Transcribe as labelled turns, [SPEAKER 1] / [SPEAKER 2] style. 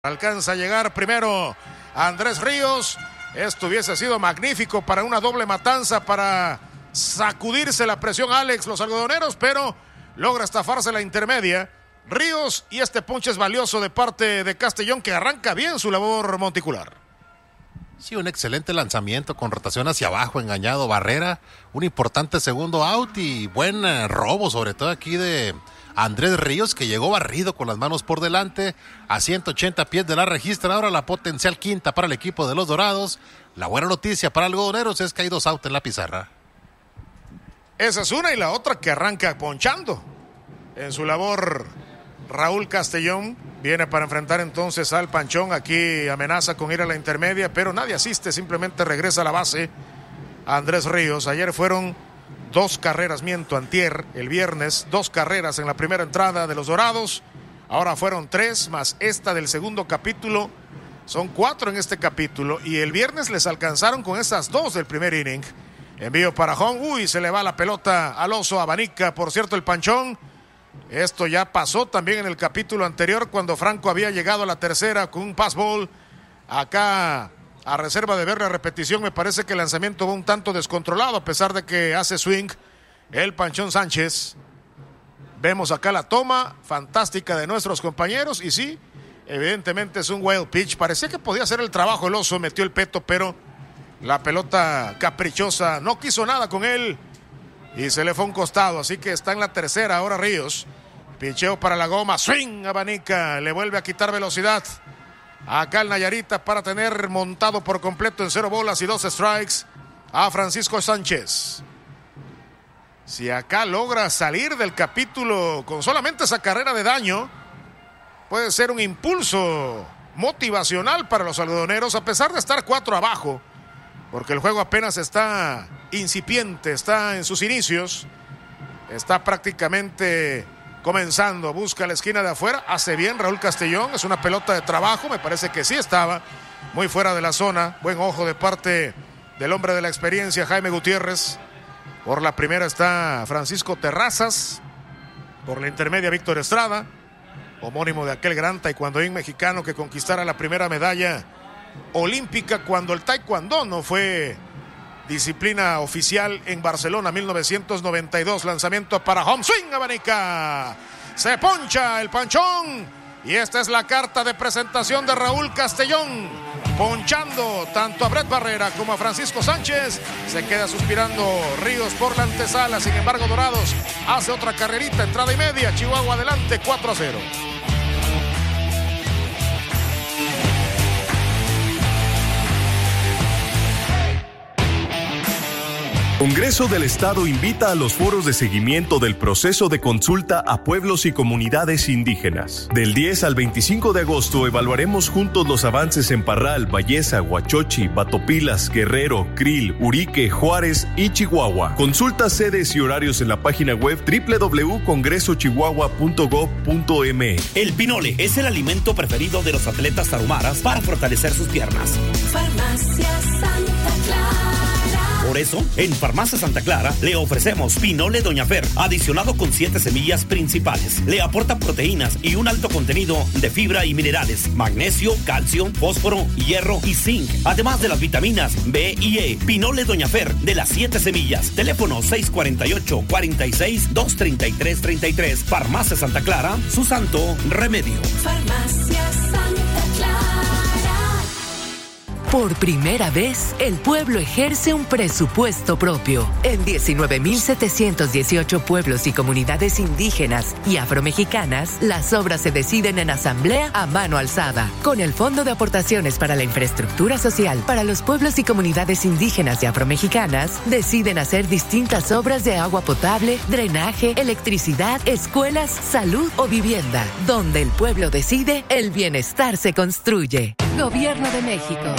[SPEAKER 1] Alcanza a llegar primero Andrés Ríos. Esto hubiese sido magnífico para una doble matanza, para sacudirse la presión Alex, los algodoneros, pero logra estafarse la intermedia. Ríos, y este punch es valioso de parte de Castellón, que arranca bien su labor monticular.
[SPEAKER 2] Sí, un excelente lanzamiento con rotación hacia abajo, engañado Barrera, un importante segundo out y buen robo, sobre todo aquí de Andrés Ríos, que llegó barrido con las manos por delante a 180 pies de la registradora, la potencial quinta para el equipo de los Dorados. La buena noticia para algodoneros es que hay 2 outs en la pizarra.
[SPEAKER 1] Esa es una, y la otra que arranca ponchando en su labor. Raúl Castellón viene para enfrentar entonces al Panchón. Aquí amenaza con ir a la intermedia, pero nadie asiste, simplemente regresa a la base Andrés Ríos. Ayer fueron 2 carreras, antier, el viernes, 2 carreras en la primera entrada de los Dorados. Ahora fueron 3, más esta del segundo capítulo. Son 4 en este capítulo, y el viernes les alcanzaron con esas 2 del primer inning. Envío para home, se le va la pelota al oso, abanica, por cierto, el Panchón. Esto ya pasó también en el capítulo anterior, cuando Franco había llegado a la tercera con un pass ball. Acá, a reserva de ver la repetición, me parece que el lanzamiento va un tanto descontrolado, a pesar de que hace swing el Panchón Sánchez. Vemos acá la toma fantástica de nuestros compañeros, y sí, evidentemente es un wild pitch. Parecía que podía hacer el trabajo el oso, metió el peto, pero la pelota caprichosa no quiso nada con él y se le fue a un costado. Así que está en la tercera ahora Ríos. Picheo para la goma, swing, abanica, le vuelve a quitar velocidad acá el Nayarita para tener montado por completo en 0 bolas y 2 strikes a Francisco Sánchez. Si acá logra salir del capítulo con solamente esa carrera de daño, puede ser un impulso motivacional para los algodoneros, a pesar de estar 4 abajo, porque el juego apenas está incipiente, está en sus inicios, está prácticamente comenzando. Busca la esquina de afuera, hace bien Raúl Castellón, es una pelota de trabajo, me parece que sí estaba muy fuera de la zona. Buen ojo de parte del hombre de la experiencia, Jaime Gutiérrez. Por la primera está Francisco Terrazas, por la intermedia Víctor Estrada, homónimo de aquel gran taekwondoín mexicano que conquistara la primera medalla olímpica cuando el taekwondo no fue disciplina oficial en Barcelona, 1992. Lanzamiento para home, swing, abanica, se poncha el Panchón, y esta es la carta de presentación de Raúl Castellón, ponchando tanto a Brett Barrera como a Francisco Sánchez. Se queda suspirando Ríos por la antesala. Sin embargo, Dorados hace otra carrerita, entrada y media. Chihuahua adelante 4-0.
[SPEAKER 3] Congreso del Estado invita a los foros de seguimiento del proceso de consulta a pueblos y comunidades indígenas. Del 10 al 25 de agosto evaluaremos juntos los avances en Parral, Bayesa, Huachochi, Batopilas, Guerrero, Krill, Urique, Juárez y Chihuahua. Consulta sedes y horarios en la página web www.congresochihuahua.gov.mx.
[SPEAKER 4] El pinole es el alimento preferido de los atletas tarumaras para fortalecer sus piernas.
[SPEAKER 5] Farmacia Santa Clara.
[SPEAKER 4] Por eso, en Farmacia Santa Clara le ofrecemos Pinole Doña Fer, adicionado con 7 semillas principales. Le aporta proteínas y un alto contenido de fibra y minerales, magnesio, calcio, fósforo, hierro y zinc, además de las vitaminas B y E. Pinole Doña Fer, de las 7 semillas. Teléfono 648-46-233-33. Farmacia Santa Clara, su santo remedio.
[SPEAKER 5] Farmacia Santa Clara.
[SPEAKER 6] Por primera vez, el pueblo ejerce un presupuesto propio. En 19.718 pueblos y comunidades indígenas y afromexicanas, las obras se deciden en asamblea a mano alzada. Con el Fondo de Aportaciones para la Infraestructura Social para los pueblos y comunidades indígenas y afromexicanas, deciden hacer distintas obras de agua potable, drenaje, electricidad, escuelas, salud o vivienda. Donde el pueblo decide, el bienestar se construye. Gobierno de México.